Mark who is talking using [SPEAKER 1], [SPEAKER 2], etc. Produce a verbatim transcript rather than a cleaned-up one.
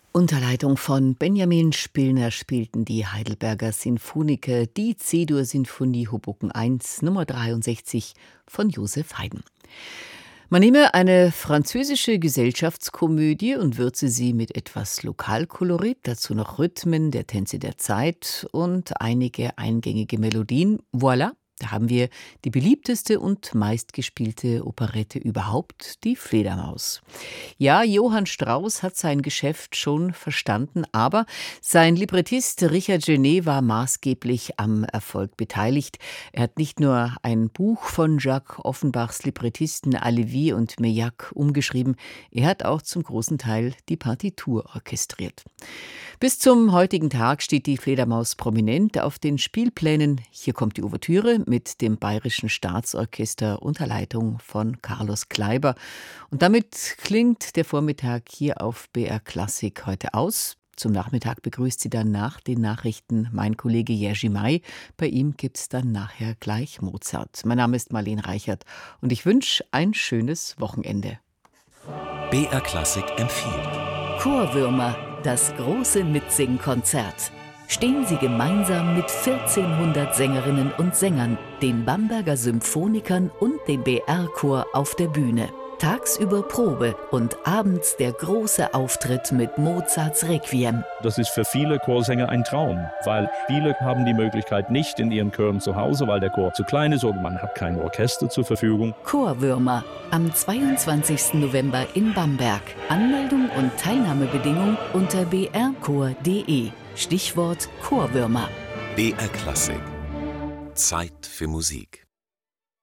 [SPEAKER 1] Unter Leitung von Benjamin Spillner spielten die Heidelberger Sinfoniker die C-Dur-Sinfonie Hoboken eins Nummer dreiundsechzig von Joseph Haydn. Man nehme eine französische Gesellschaftskomödie und würze sie mit etwas Lokalkolorit, dazu noch Rhythmen der Tänze der Zeit und einige eingängige Melodien. Voilà! Da haben wir die beliebteste und meistgespielte Operette überhaupt, die Fledermaus. Ja, Johann Strauss hat sein Geschäft schon verstanden, aber sein Librettist Richard Genet war maßgeblich am Erfolg beteiligt. Er hat nicht nur ein Buch von Jacques Offenbachs Librettisten Halévy und Meilhac umgeschrieben, er hat auch zum großen Teil die Partitur orchestriert. Bis zum heutigen Tag steht die Fledermaus prominent auf den Spielplänen. Hier kommt die Ouvertüre mit dem Bayerischen Staatsorchester unter Leitung von Carlos Kleiber. Und damit klingt der Vormittag hier auf B R Klassik heute aus. Zum Nachmittag begrüßt sie dann nach den Nachrichten mein Kollege Jerzy May. Bei ihm gibt's dann nachher gleich Mozart. Mein Name ist Marlene Reichert und ich wünsche ein schönes Wochenende.
[SPEAKER 2] B R Klassik empfiehlt
[SPEAKER 3] Chorwürmer, das große Mitsingkonzert. Stehen Sie gemeinsam mit vierzehnhundert Sängerinnen und Sängern, den Bamberger Symphonikern und dem B R-Chor auf der Bühne. Tagsüber Probe und abends der große Auftritt mit Mozarts Requiem.
[SPEAKER 4] Das ist für viele Chorsänger ein Traum, weil viele haben die Möglichkeit nicht in ihren Chören zu Hause, weil der Chor zu klein ist oder man hat kein Orchester zur Verfügung.
[SPEAKER 3] Chorwürmer am zweiundzwanzigsten November in Bamberg. Anmeldung und Teilnahmebedingung unter b r chor punkt d e. Stichwort Chorwürmer.
[SPEAKER 2] B R Klassik. Zeit für Musik.